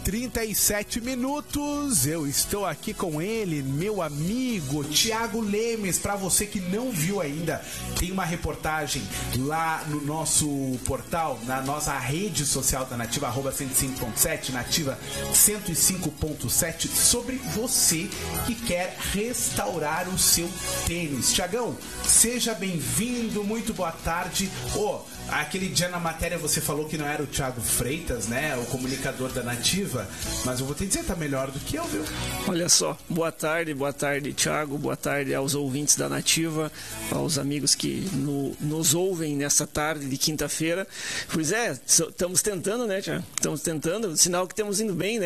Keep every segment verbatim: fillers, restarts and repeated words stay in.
trinta e sete minutos, eu estou aqui com ele, meu amigo Thiago Lemes. Para você que não viu ainda, tem uma reportagem lá no nosso portal, na nossa rede social da Nativa, arroba cento e cinco ponto sete, Nativa cento e cinco ponto sete, sobre você que quer restaurar o seu tênis. Thiagão, seja bem-vindo, muito boa tarde. Oh, aquele dia na matéria você falou que não era o Thiago Freitas, né, o comunicador da Nativa, mas eu vou te dizer, tá melhor do que eu, viu? Olha só, boa tarde, boa tarde, Thiago, boa tarde aos ouvintes da Nativa, aos amigos que no, nos ouvem nessa tarde de quinta-feira. Pois é, estamos tentando, né, Thiago? Estamos tentando, sinal que estamos indo bem, né?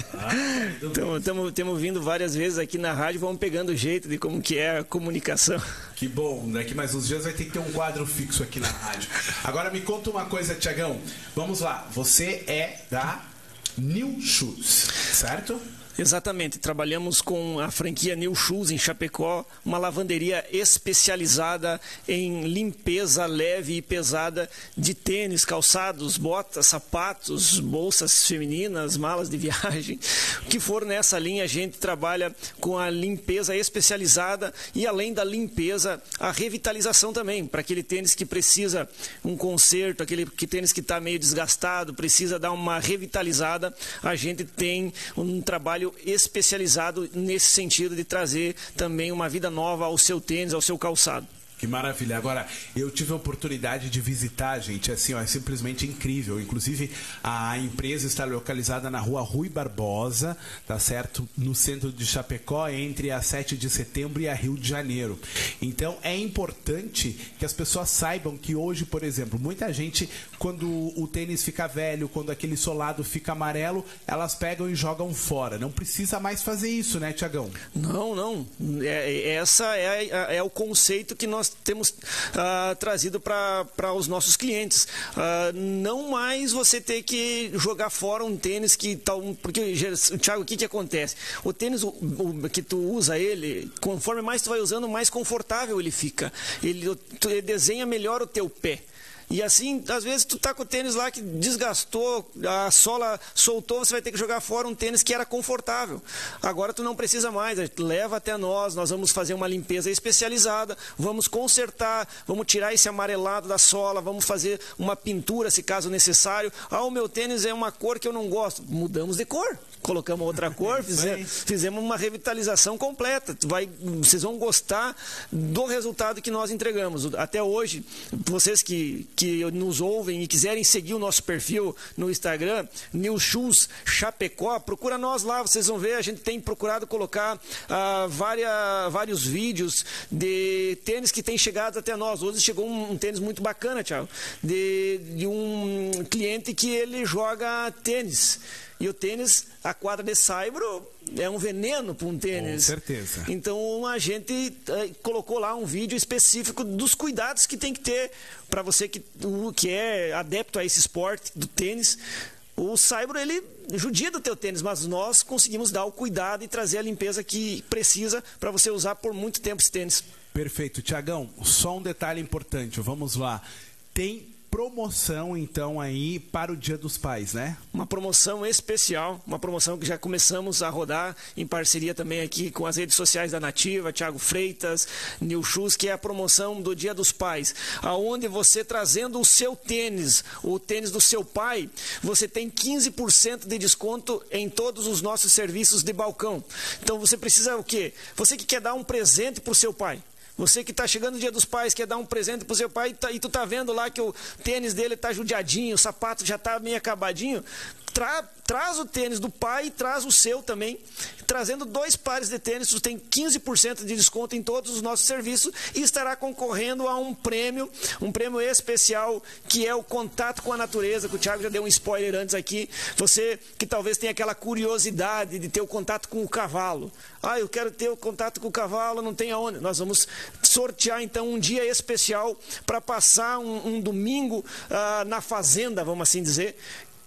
Ah, estamos vindo várias vezes aqui na rádio, vamos pegando o jeito de como que é a comunicação. Que bom, daqui mais uns dias vai ter que ter um quadro fixo aqui na rádio. Agora me conta uma coisa, Thiagão, vamos lá, você é da New Shoes, certo? Exatamente, trabalhamos com a franquia New Shoes em Chapecó, uma lavanderia especializada em limpeza leve e pesada de tênis, calçados, botas, sapatos, bolsas femininas, malas de viagem. O que for nessa linha, a gente trabalha com a limpeza especializada e, além da limpeza, a revitalização também, para aquele tênis que precisa um conserto, aquele que tênis que está meio desgastado, precisa dar uma revitalizada. A gente tem um trabalho especializado nesse sentido de trazer também uma vida nova ao seu tênis, ao seu calçado. Que maravilha. Agora, eu tive a oportunidade de visitar, gente, assim, ó, é simplesmente incrível. Inclusive, a empresa está localizada na rua Rui Barbosa, tá certo? No centro de Chapecó, entre a sete de setembro e a Rio de Janeiro. Então, é importante que as pessoas saibam que hoje, por exemplo, muita gente, quando o tênis fica velho, quando aquele solado fica amarelo, elas pegam e jogam fora. Não precisa mais fazer isso, né, Thiagão? Não, não. É, essa é, é o conceito que nós temos uh, trazido para os nossos clientes. Uh, não mais você ter que jogar fora um tênis que tal, porque, Thiago, o que que acontece? O tênis o, o, que tu usa ele, conforme mais tu vai usando, mais confortável ele fica. Ele, ele desenha melhor o teu pé. E assim, às vezes tu tá com o tênis lá que desgastou, a sola soltou, você vai ter que jogar fora um tênis que era confortável. Agora tu não precisa mais, leva até nós, nós vamos fazer uma limpeza especializada, vamos consertar, vamos tirar esse amarelado da sola, vamos fazer uma pintura se caso necessário. Ah, o meu tênis é uma cor que eu não gosto. Mudamos de cor, colocamos outra cor, fizemos, fizemos uma revitalização completa. Tu vai, vocês vão gostar do resultado que nós entregamos. Até hoje, vocês que que nos ouvem e quiserem seguir o nosso perfil no Instagram, New Shoes Chapecó, procura nós lá, vocês vão ver, a gente tem procurado colocar uh, várias, vários vídeos de tênis que tem chegado até nós. Hoje chegou um, um tênis muito bacana, Thiago, de, de um cliente que ele joga tênis. E o tênis, a quadra de saibro, é um veneno para um tênis. Com certeza. Então a gente uh, colocou lá um vídeo específico dos cuidados que tem que ter para você que, uh, que é adepto a esse esporte do tênis. O saibro, ele judia do teu tênis, mas nós conseguimos dar o cuidado e trazer a limpeza que precisa para você usar por muito tempo esse tênis. Perfeito. Thiagão, só um detalhe importante, vamos lá. Tem promoção, então, aí para o Dia dos Pais, né? Uma promoção especial, uma promoção que já começamos a rodar em parceria também aqui com as redes sociais da Nativa, Thiago Freitas, New Shoes, que é a promoção do Dia dos Pais, aonde você trazendo o seu tênis, o tênis do seu pai, você tem quinze por cento de desconto em todos os nossos serviços de balcão. Então você precisa o quê? Você que quer dar um presente para o seu pai. Você que está chegando no Dia dos Pais, quer dar um presente para o seu pai e, tá, e tu tá vendo lá que o tênis dele está judiadinho, o sapato já está meio acabadinho, tra, traz o tênis do pai e traz o seu também. Trazendo dois pares de tênis, tu tem quinze por cento de desconto em todos os nossos serviços e estará concorrendo a um prêmio, um prêmio especial, que é o contato com a natureza, que o Thiago já deu um spoiler antes aqui. Você que talvez tenha aquela curiosidade de ter o contato com o cavalo. Ah, eu quero ter o contato com o cavalo, não tem aonde. Nós vamos sortear então um dia especial para passar um, um domingo ah, na fazenda, vamos assim dizer,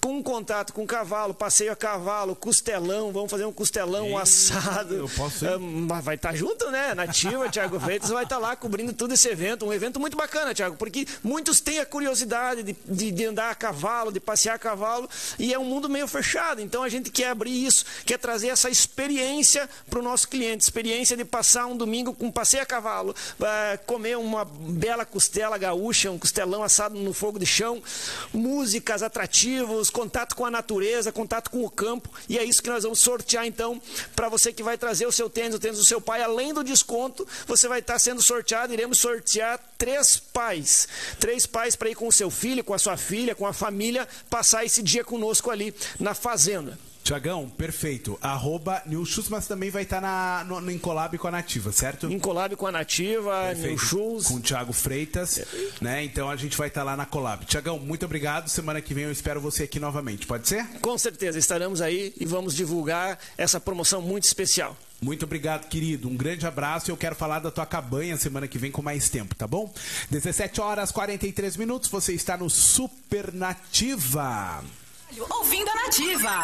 com contato com cavalo, passeio a cavalo, costelão, vamos fazer um costelão um assado. Eu posso ir? Um, vai estar tá junto, né? Nativa, Thiago Freitas vai estar tá lá cobrindo todo esse evento. Um evento muito bacana, Thiago, porque muitos têm a curiosidade de, de, de andar a cavalo, de passear a cavalo, e é um mundo meio fechado. Então a gente quer abrir isso, quer trazer essa experiência para o nosso cliente, experiência de passar um domingo com um passeio a cavalo, uh, comer uma bela costela gaúcha, um costelão assado no fogo de chão, músicas, atrativos, contato com a natureza, contato com o campo, e é isso que nós vamos sortear então para você que vai trazer o seu tênis, o tênis do seu pai. Além do desconto, você vai estar sendo sorteado, iremos sortear três pais, três pais para ir com o seu filho, com a sua filha, com a família, passar esse dia conosco ali na fazenda. Tiagão, perfeito. Arroba Nilchus, mas também vai estar na, no, no, em collab com a Nativa, certo? Em collab com a Nativa, Nilchus. Com o Thiago Freitas, é. né? Então a gente vai estar lá na collab. Tiagão, muito obrigado. Semana que vem eu espero você aqui novamente, pode ser? Com certeza, estaremos aí e vamos divulgar essa promoção muito especial. Muito obrigado, querido. Um grande abraço. Eu quero falar da tua cabanha semana que vem com mais tempo, tá bom? dezessete horas e quarenta e três minutos. Você está no Super Nativa. Ouvindo a Nativa.